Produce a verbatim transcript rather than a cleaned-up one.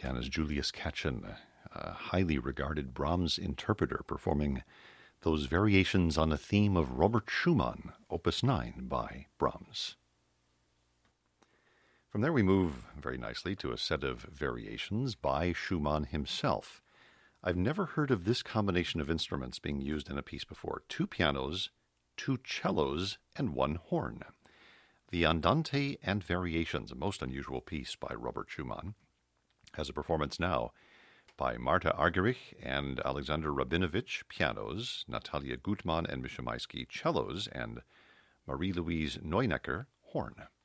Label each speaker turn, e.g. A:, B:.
A: Pianist Julius Katchen, a highly regarded Brahms interpreter, performing those variations on a theme of Robert Schumann, Opus nine by Brahms. From there we move very nicely to a set of variations by Schumann himself. I've never heard of this combination of instruments being used in a piece before. Two pianos, two cellos, and one horn. The Andante and Variations, a most unusual piece by Robert Schumann, has a performance now by Marta Argerich and Alexander Rabinovich, pianos, Natalia Gutmann and Misha Maisky, cellos, and Marie-Louise Neunecker, horn.